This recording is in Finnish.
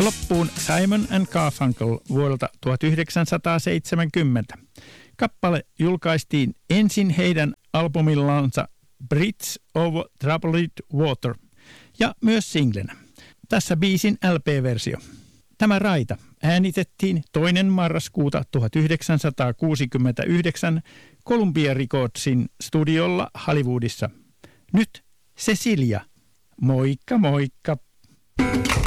Loppuun Simon and Garfunkel vuodelta 1970. Kappale julkaistiin ensin heidän albumillansa Bridge over Troubled Water ja myös singlenä. Tässä biisin LP-versio. Tämä raita äänitettiin 2. marraskuuta 1969 Columbia Recordsin studiolla Hollywoodissa. Nyt Cecilia. Moikka moikka!